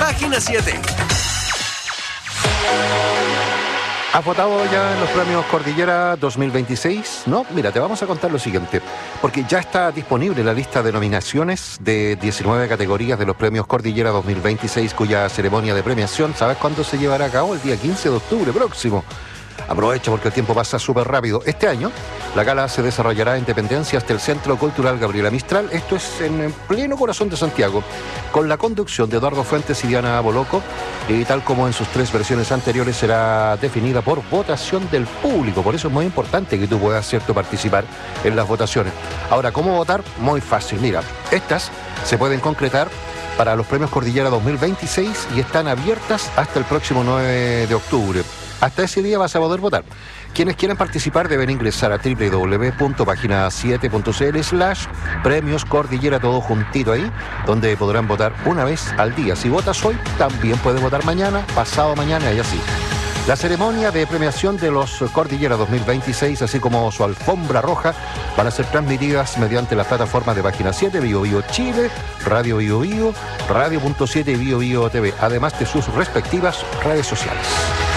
Página 7. ¿Has votado ya en los premios Cordillera 2026? No, mira, te vamos a contar lo siguiente, porque ya está disponible la lista de nominaciones de 19 categorías de los premios Cordillera 2026, cuya ceremonia de premiación, ¿sabes cuándo se llevará a cabo? El día 15 de octubre próximo. Aprovecha porque el tiempo pasa súper rápido. Este año, la gala se desarrollará en dependencias del Centro Cultural Gabriela Mistral, esto es en pleno corazón de Santiago, con la conducción de Eduardo Fuentes y Diana Boloco, y tal como en sus 3 versiones anteriores será definida por votación del público. Por eso es muy importante que tú puedas, ¿cierto?, participar en las votaciones. Ahora, ¿cómo votar? Muy fácil. Mira, estas se pueden concretar para los premios Cordillera 2026 y están abiertas hasta el próximo 9 de octubre. Hasta ese día vas a poder votar. Quienes quieran participar deben ingresar a www.pagina7.cl/premios Cordillera, todo juntito ahí, donde podrán votar una vez al día. Si votas hoy, también puedes votar mañana, pasado mañana y así. La ceremonia de premiación de los Cordillera 2026, así como su alfombra roja, van a ser transmitidas mediante las plataformas de Página 7, Bio Bio Chile, Radio Bio Bio, Radio.7 y Bio Bio TV, además de sus respectivas redes sociales.